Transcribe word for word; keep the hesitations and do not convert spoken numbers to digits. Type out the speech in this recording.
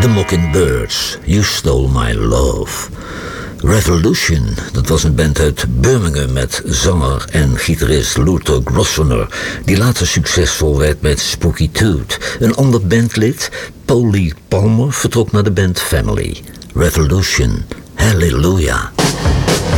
The Mockingbirds, You Stole My Love. Revolution, dat was een band uit Birmingham met zanger en gitarist Luther Grosvenor, die later succesvol werd met Spooky Tooth. Een ander bandlid, Paul Lee Palmer, vertrok naar de band Family. Revolution, Hallelujah.